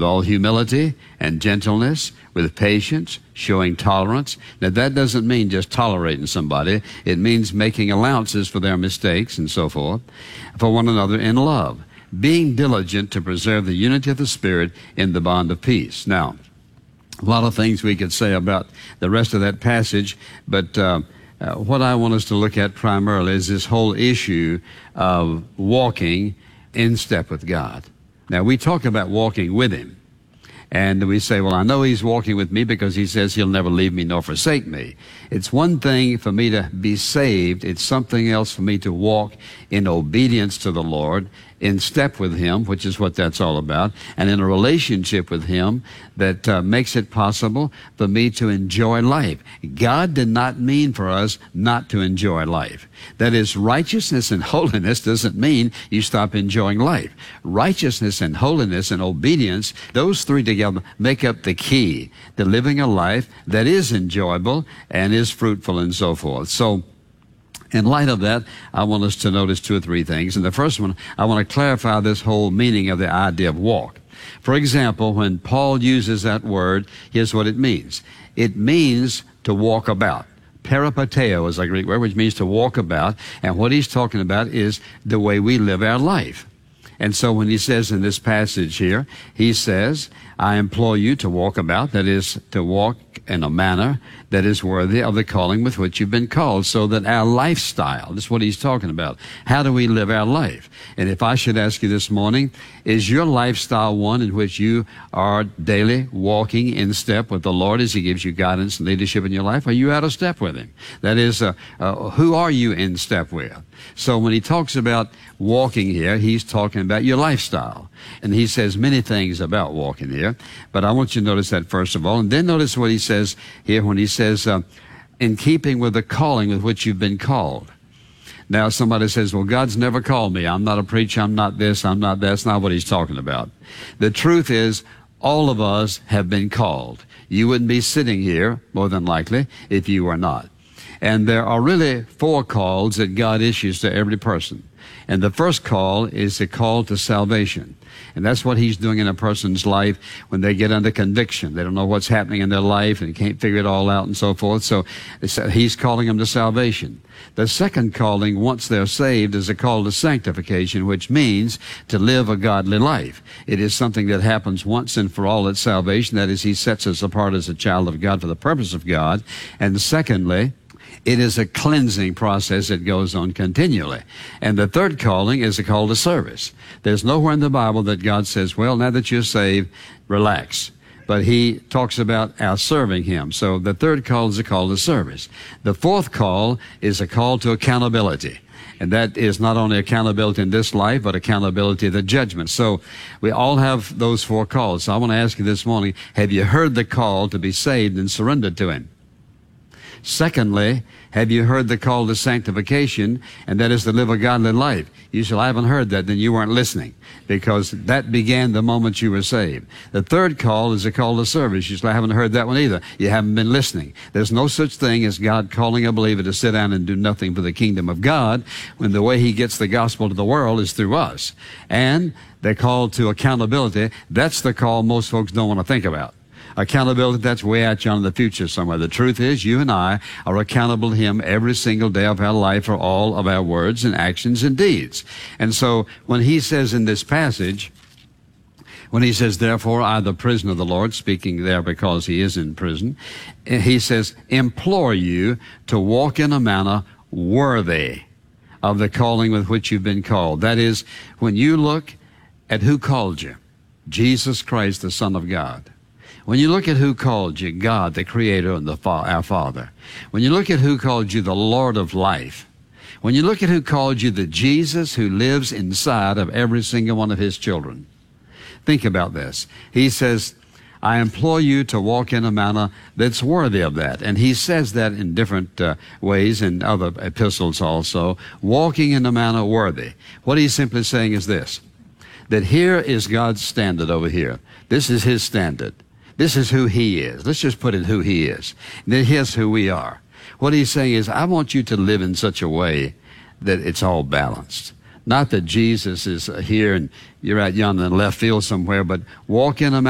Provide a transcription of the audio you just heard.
with all humility and gentleness, with patience, showing tolerance. Now, that doesn't mean just tolerating somebody. It means making allowances for their mistakes and so forth, for one another in love, being diligent to preserve the unity of the Spirit in the bond of peace. Now, a lot of things we could say about the rest of that passage, but what I want us to look at primarily is this whole issue of walking in step with God. Now, we talk about walking with Him. And we say, well, I know He's walking with me because He says He'll never leave me nor forsake me. It's one thing for me to be saved. It's something else for me to walk in obedience to the Lord, in step with Him, which is what that's all about, and in a relationship with Him that makes it possible for me to enjoy life. God did not mean for us not to enjoy life. That is, righteousness and holiness doesn't mean you stop enjoying life. Righteousness and holiness and obedience, those three together make up the key to living a life that is enjoyable and is fruitful and so forth. So, in light of that, I want us to notice two or three things. And the first one, I want to clarify this whole meaning of the idea of walk. For example, when Paul uses that word, here's what it means. It means to walk about. Peripateo is a Greek word, which means to walk about. And what he's talking about is the way we live our life. And so when he says in this passage here, he says, I implore you to walk about, that is, to walk in a manner that is worthy of the calling with which you've been called, so that our lifestyle, this is what he's talking about. How do we live our life? And if I should ask you this morning, is your lifestyle one in which you are daily walking in step with the Lord as He gives you guidance and leadership in your life? Are you out of step with Him? That is, who are you in step with? So when he talks about walking here, he's talking about your lifestyle. And he says many things about walking here, but I want you to notice that first of all. And then notice what he says here when he says, in keeping with the calling with which you've been called. Now, somebody says, well, God's never called me. I'm not a preacher. I'm not this. I'm not that. That's not what he's talking about. The truth is, all of us have been called. You wouldn't be sitting here, more than likely, if you were not. And there are really 4 calls that God issues to every person. And the first call is the call to salvation. And that's what He's doing in a person's life when they get under conviction. They don't know what's happening in their life and can't figure it all out and so forth. So He's calling them to salvation. The second calling, once they're saved, is a call to sanctification, which means to live a godly life. It is something that happens once and for all at salvation. That is, He sets us apart as a child of God for the purpose of God. And secondly, it is a cleansing process that goes on continually. And the third calling is a call to service. There's nowhere in the Bible that God says, well, now that you're saved, relax. But He talks about our serving Him. So the third call is a call to service. The fourth call is a call to accountability. And that is not only accountability in this life, but accountability of the judgment. So we all have those 4 calls. So I want to ask you this morning, have you heard the call to be saved and surrendered to Him? Secondly, have you heard the call to sanctification, and that is to live a godly life? You say, I haven't heard that, then you weren't listening, because that began the moment you were saved. The third call is a call to service. You say, I haven't heard that one either. You haven't been listening. There's no such thing as God calling a believer to sit down and do nothing for the kingdom of God, when the way He gets the gospel to the world is through us. And the call to accountability, that's the call most folks don't want to think about. Accountability, that's way out yonder in the future somewhere. The truth is, you and I are accountable to Him every single day of our life for all of our words and actions and deeds. And so when He says in this passage, when He says, therefore, I, the prisoner of the Lord, speaking there because He is in prison, He says, implore you to walk in a manner worthy of the calling with which you've been called. That is, when you look at who called you, Jesus Christ, the Son of God. When you look at who called you, God, the Creator and our Father. When you look at who called you, the Lord of life. When you look at who called you, the Jesus who lives inside of every single one of His children. Think about this. He says, I implore you to walk in a manner that's worthy of that. And He says that in different ways in other epistles also. Walking in a manner worthy. What He's simply saying is this, that here is God's standard over here. This is His standard. This is who He is. Let's just put it who He is. Then here's who we are. What He's saying is, I want you to live in such a way that it's all balanced. Not that Jesus is here and you're out yonder in left field somewhere, but walk in a